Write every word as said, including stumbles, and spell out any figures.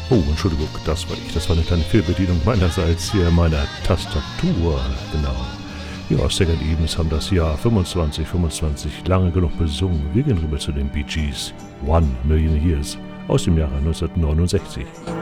Oh, Entschuldigung, das war ich. Das war eine kleine Fehlbedienung meinerseits hier meiner Tastatur. Genau. Ja, Second Evens haben das Jahr fünfundzwanzig fünfundzwanzig lange genug besungen. Wir gehen rüber zu den Bee Gees. One Million Years aus dem Jahre neunzehnhundertneunundsechzig.